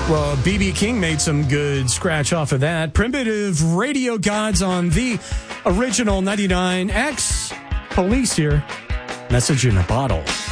Well, B.B. King made some good scratch off of that. Primitive Radio Gods on the original 99X. Police here. Message in a bottle.